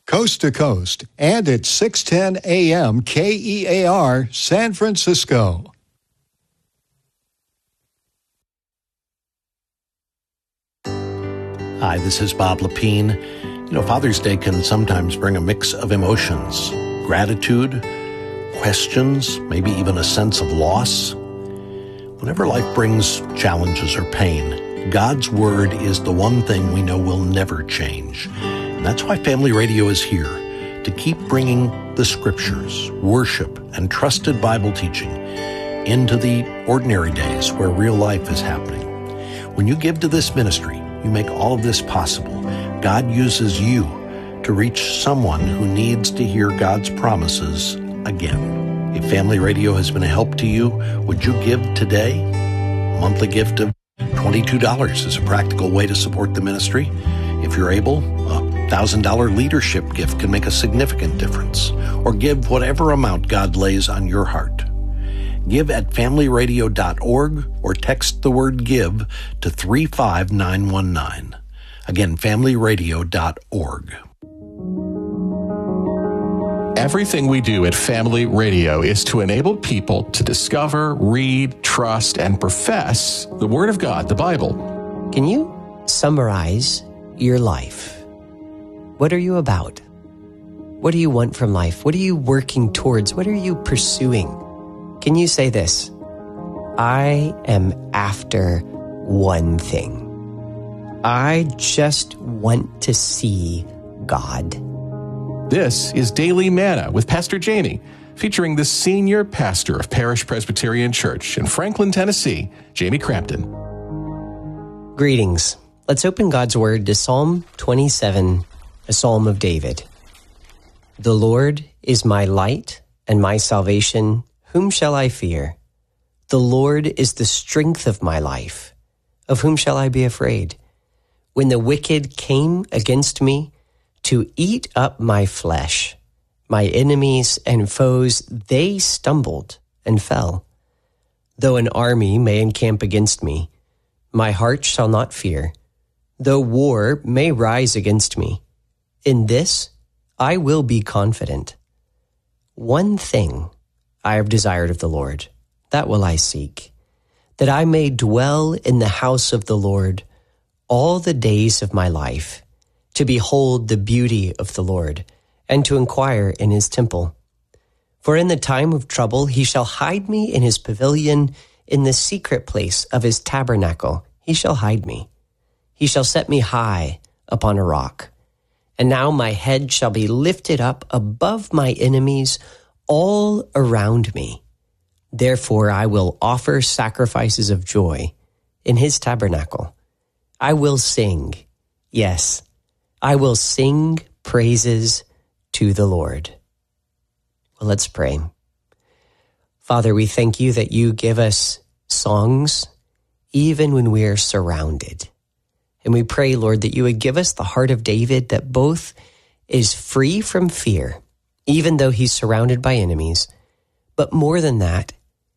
coast to coast, and at 610 AM KEAR, San Francisco. Hi, this is Bob Lepine. Father's Day can sometimes bring a mix of emotions, gratitude, questions, maybe even a sense of loss. Whenever life brings challenges or pain, God's Word is the one thing we know will never change. And that's why Family Radio is here, to keep bringing the Scriptures, worship, and trusted Bible teaching into the ordinary days where real life is happening. When you give to this ministry, you make all of this possible. God uses you to reach someone who needs to hear God's promises again. If Family Radio has been a help to you, would you give today? A monthly gift of $22 is a practical way to support the ministry. If you're able, a $1,000 leadership gift can make a significant difference. Or give whatever amount God lays on your heart. Give at familyradio.org or text the word GIVE to 35919. Again, familyradio.org. Everything we do at Family Radio is to enable people to discover, read, trust, and profess the Word of God, the Bible. Can you summarize your life? What are you about? What do you want from life? What are you working towards? What are you pursuing? Can you say this? I am after one thing. I just want to see God. This is Daily Manna with Pastor Jamie, featuring the senior pastor of Parish Presbyterian Church in Franklin, Tennessee, Jamie Crampton. Greetings. Let's open God's Word to Psalm 27, a psalm of David. The Lord is my light and my salvation. Whom shall I fear? The Lord is the strength of my life. Of whom shall I be afraid? When the wicked came against me to eat up my flesh, my enemies and foes, they stumbled and fell. Though an army may encamp against me, my heart shall not fear. Though war may rise against me, in this I will be confident. One thing I have desired of the Lord, that will I seek, that I may dwell in the house of the Lord all the days of my life, to behold the beauty of the Lord, and to inquire in his temple. For in the time of trouble he shall hide me in his pavilion, in the secret place of his tabernacle he shall hide me. He shall set me high upon a rock. And now my head shall be lifted up above my enemies all around me. Therefore I will offer sacrifices of joy in his tabernacle. I will sing, yes, I will sing praises to the Lord. Well, let's pray. Father, we thank you that you give us songs even when we are surrounded. And we pray, Lord, that you would give us the heart of David that both is free from fear, even though he's surrounded by enemies. But more than that,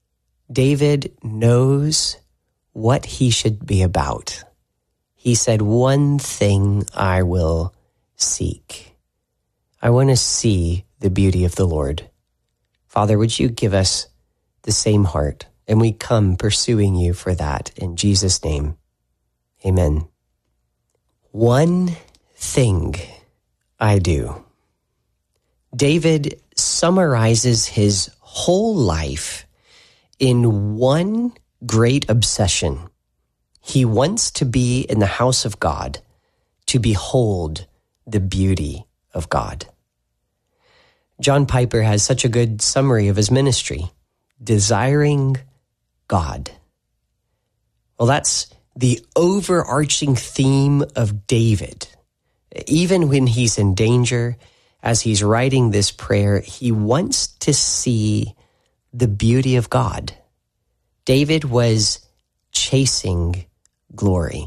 David knows what he should be about. He said, one thing I will seek. I want to see the beauty of the Lord. Father, would you give us the same heart? And we come pursuing you for that. In Jesus' name, amen. One thing I do. David summarizes his whole life in one great obsession. He wants to be in the house of God, to behold the beauty of God. John Piper has such a good summary of his ministry, desiring God. Well, that's the overarching theme of David. Even when he's in danger, as he's writing this prayer, he wants to see the beauty of God. David was chasing glory.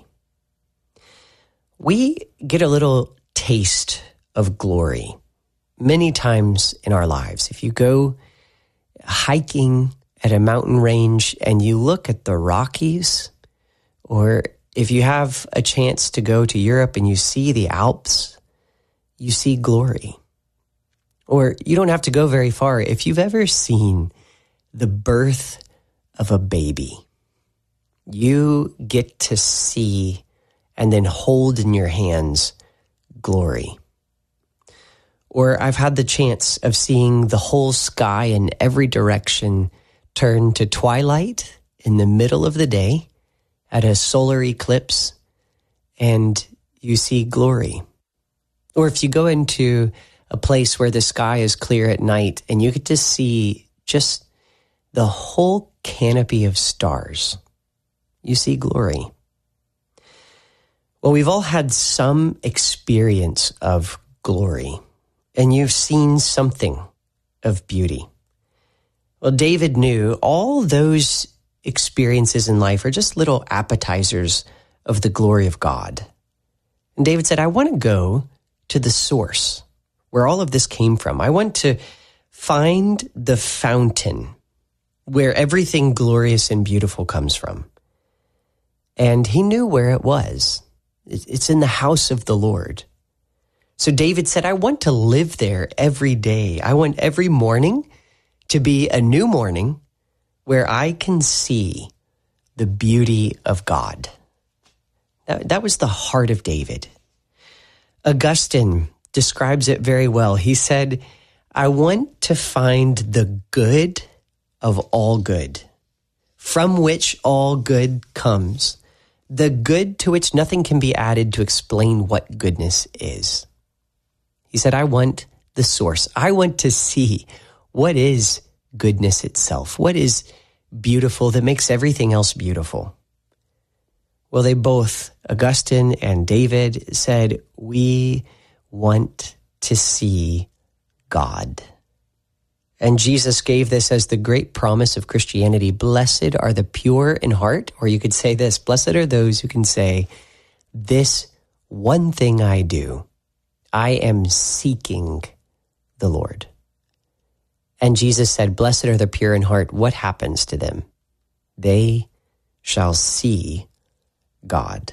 We get a little taste of glory many times in our lives. If you go hiking at a mountain range and you look at the Rockies, or if you have a chance to go to Europe and you see the Alps, you see glory. Or you don't have to go very far. If you've ever seen the birth of a baby, you get to see and then hold in your hands glory. Or I've had the chance of seeing the whole sky in every direction turn to twilight in the middle of the day at a solar eclipse, and you see glory. Or if you go into a place where the sky is clear at night and you get to see just the whole canopy of stars, you see glory. Well, we've all had some experience of glory, and you've seen something of beauty. Well, David knew all those experiences in life are just little appetizers of the glory of God. And David said, I want to go to the source where all of this came from. I want to find the fountain where everything glorious and beautiful comes from. And he knew where it was. It's in the house of the Lord. So David said, I want to live there every day. I want every morning to be a new morning where I can see the beauty of God. That was the heart of David. Augustine describes it very well. He said, I want to find the good of all good, from which all good comes, the good to which nothing can be added to explain what goodness is. He said, I want the source. I want to see what is goodness itself. What is beautiful that makes everything else beautiful? Well, they both, Augustine and David, said, we want to see God. And Jesus gave this as the great promise of Christianity. Blessed are the pure in heart, or you could say this, blessed are those who can say, this one thing I do, I am seeking the Lord. And Jesus said, blessed are the pure in heart. What happens to them? They shall see God.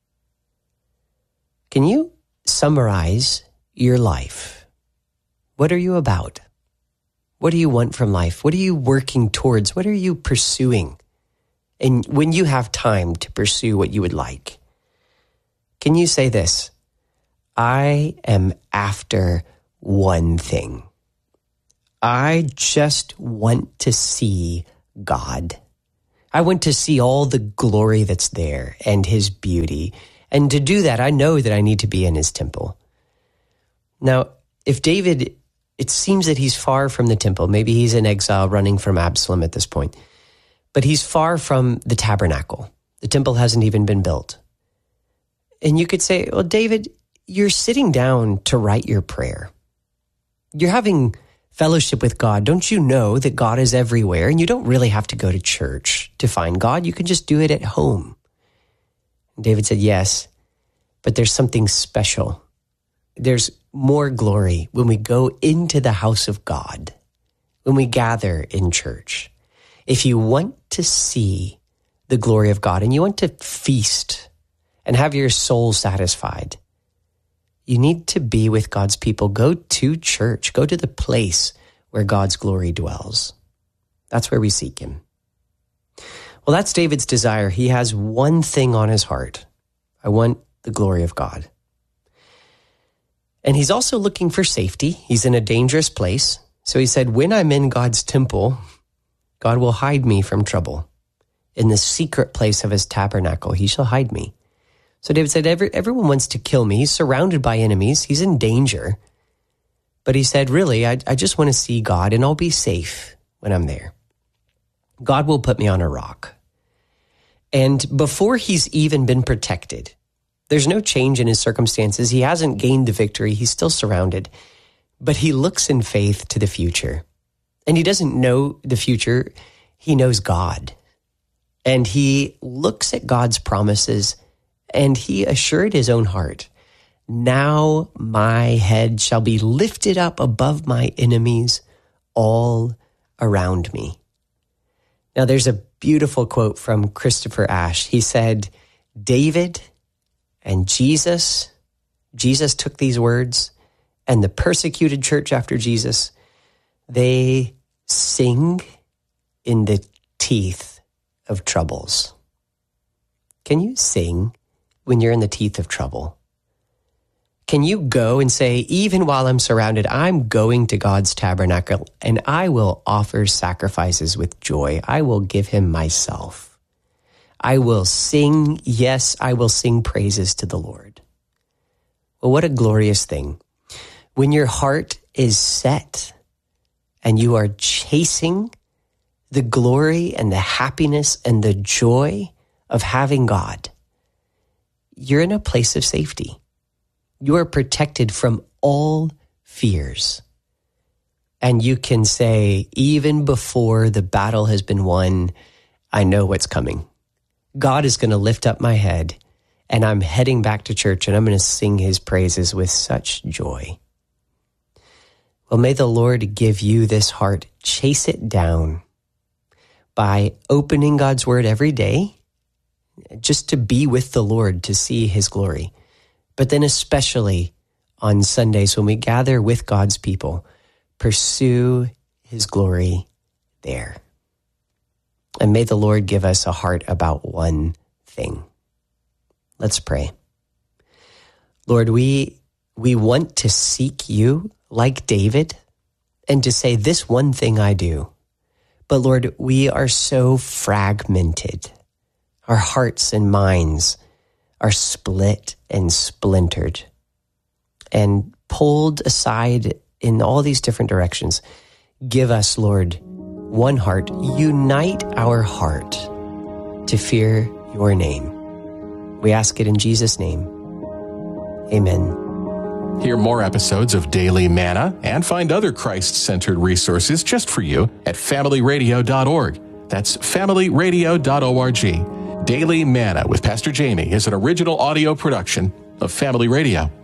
Can you summarize your life? What are you about? What do you want from life? What are you working towards? What are you pursuing? And when you have time to pursue what you would like, can you say this? I am after one thing. I just want to see God. I want to see all the glory that's there and his beauty. And to do that, I know that I need to be in his temple. Now, if David, it seems that he's far from the temple. Maybe he's in exile running from Absalom at this point. But he's far from the tabernacle. The temple hasn't even been built. And you could say, well, David, you're sitting down to write your prayer. You're having fellowship with God. Don't you know that God is everywhere? And you don't really have to go to church to find God. You can just do it at home. And David said, yes, but there's something special. There's more glory when we go into the house of God, when we gather in church. If you want to see the glory of God and you want to feast and have your soul satisfied, you need to be with God's people. Go to church. Go to the place where God's glory dwells. That's where we seek him. Well, that's David's desire. He has one thing on his heart. I want the glory of God. And he's also looking for safety. He's in a dangerous place. So he said, when I'm in God's temple, God will hide me from trouble. In the secret place of his tabernacle, he shall hide me. So David said, everyone wants to kill me. He's surrounded by enemies. He's in danger. But he said, really, I just want to see God, and I'll be safe when I'm there. God will put me on a rock. And before he's even been protected, there's no change in his circumstances. He hasn't gained the victory. He's still surrounded. But he looks in faith to the future. And he doesn't know the future. He knows God. And he looks at God's promises, and he assured his own heart, now my head shall be lifted up above my enemies all around me. Now there's a beautiful quote from Christopher Ash. He said, David and Jesus took these words and the persecuted church after Jesus, they sing in the teeth of troubles. Can you sing when you're in the teeth of trouble? Can you go and say, even while I'm surrounded, I'm going to God's tabernacle and I will offer sacrifices with joy. I will give him myself. I will sing, yes, I will sing praises to the Lord. Well, what a glorious thing. When your heart is set and you are chasing the glory and the happiness and the joy of having God, you're in a place of safety. You are protected from all fears. And you can say, even before the battle has been won, I know what's coming. God is going to lift up my head, and I'm heading back to church, and I'm going to sing his praises with such joy. Well, may the Lord give you this heart. Chase it down by opening God's word every day, just to be with the Lord, to see his glory. But then especially on Sundays when we gather with God's people, pursue his glory there. And may the Lord give us a heart about one thing. Let's pray. Lord, we want to seek you like David and to say, this one thing I do. But Lord, we are so fragmented. Our hearts and minds are split and splintered and pulled aside in all these different directions. Give us, Lord, one heart. Unite our heart to fear your name. We ask it in Jesus' name. Amen. Hear more episodes of Daily Manna and find other Christ-centered resources just for you at familyradio.org. That's familyradio.org. Daily Manna with Pastor Jamie is an original audio production of Family Radio.